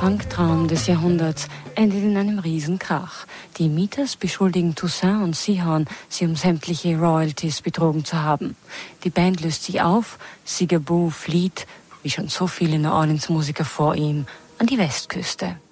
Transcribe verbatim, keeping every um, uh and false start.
Funktraum des Jahrhunderts endet in einem Riesenkrach. Die Meters beschuldigen Toussaint und Sihorn, sie um sämtliche Royalties betrogen zu haben. Die Band löst sich auf, Sigaboo flieht, wie schon so viele New Orleans-Musiker vor ihm, an die Westküste.